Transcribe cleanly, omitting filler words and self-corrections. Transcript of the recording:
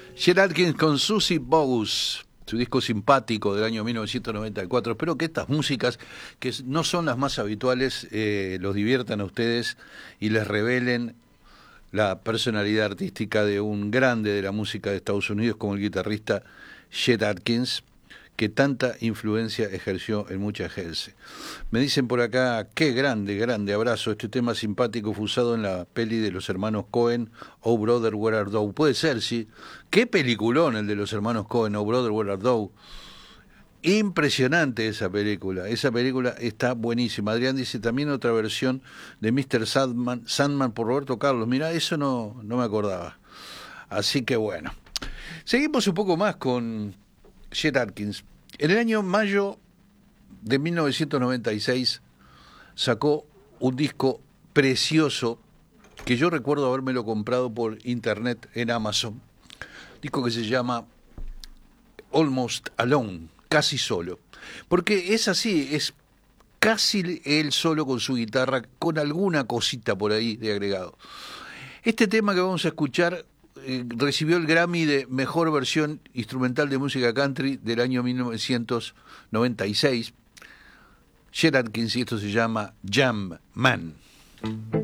Chet Atkins con Susie Bogus, su disco simpático del año 1994. Espero que estas músicas, que no son las más habituales, los diviertan a ustedes y les revelen la personalidad artística de un grande de la música de Estados Unidos como el guitarrista Chet Atkins, que tanta influencia ejerció en mucha gente. Me dicen por acá, qué grande, grande abrazo, este tema simpático fue usado en la peli de los hermanos Coen, Oh Brother, Where Art Thou. Puede ser, sí. Qué peliculón el de los hermanos Coen, Oh Brother, Where Art Thou. Impresionante esa película está buenísima. Adrián dice también otra versión de Mr. Sandman por Roberto Carlos. Mirá, eso no me acordaba. Así que bueno. Seguimos un poco más con Chet Atkins. En el año mayo de 1996 sacó un disco precioso que yo recuerdo habérmelo comprado por internet en Amazon. Disco que se llama Almost Alone, casi solo. Porque es así, es casi él solo con su guitarra, con alguna cosita por ahí de agregado. Este tema que vamos a escuchar recibió el Grammy de Mejor Versión Instrumental de Música Country del año 1996. Chet Atkins, y esto se llama Jam Man.